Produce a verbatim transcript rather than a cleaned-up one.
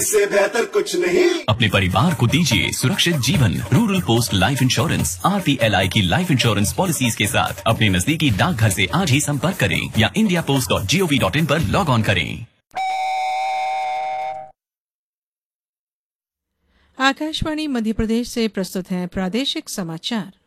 इससे बेहतर कुछ नहीं। अपने परिवार को दीजिए सुरक्षित जीवन। Rural post life insurance R P L I की लाइफ इंश्योरेंस पॉलिसीज के साथ अपने नजदीकी डाकघर से आज ही संपर्क करें या India post dot G O V dot in पर लॉग ऑन करें। आकाशवाणी मध्य प्रदेश से प्रस्तुत है प्रादेशिक समाचार।